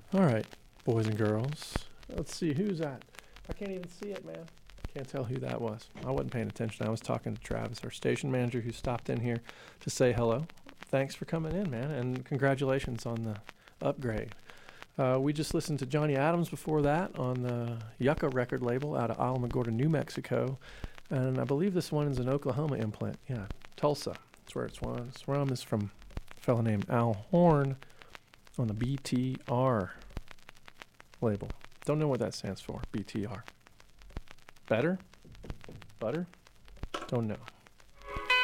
All right, boys and girls. Let's see who's that. I can't even see it, man. Can't tell who that was. I wasn't paying attention. I was talking to Travis, our station manager, who stopped in here to say hello. Thanks for coming in, man, and congratulations on the upgrade. We just listened to Johnny Adams before that on the Yucca record label out of Alamogordo, New Mexico. And I believe this one is an Oklahoma implant. Yeah, Tulsa. That's where it's from. It's from a fellow named Al Horn on the BTR label. Don't know what that stands for, BTR. Better? Butter? Don't know.